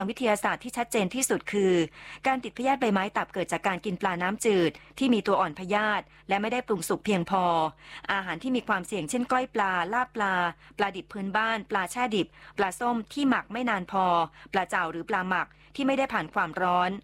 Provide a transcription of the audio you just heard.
วิทยาศาสตร์ที่ชัดเจนที่สุดคือการติดพยาธิใบไม้ตับเกิดจากการกินปลาน้ำจืดที่มีตัวอ่อนพยาธิและไม่ได้ปรุงสุกเพียงพออาหารที่มีความเสี่ยงเช่นก้อยปลาลาบปลาปลาดิบพื้นบ้านปลาแช่ดิบปลาส้มที่หมักไม่นานพอปลาเจ่าหรือปลาหมักที่ไม่ได้ผ่านความร้อน